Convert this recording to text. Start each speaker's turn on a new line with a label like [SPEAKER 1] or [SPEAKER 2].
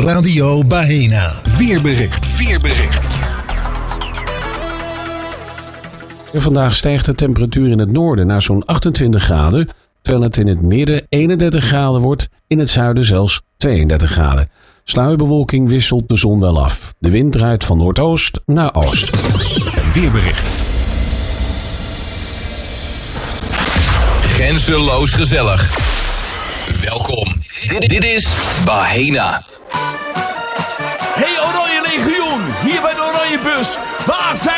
[SPEAKER 1] Radio Bahena. Weerbericht.
[SPEAKER 2] En vandaag stijgt de temperatuur in het noorden naar zo'n 28 graden, terwijl het in het midden 31 graden wordt, in het zuiden zelfs 32 graden. Sluierbewolking wisselt de zon wel af. De wind draait van noordoost naar oost.
[SPEAKER 1] Weerbericht.
[SPEAKER 3] Grenzeloos gezellig. Welkom. Dit is Bahena.
[SPEAKER 4] Hey Oranje Legioen, hier bij de Oranje Bus. Waar zijn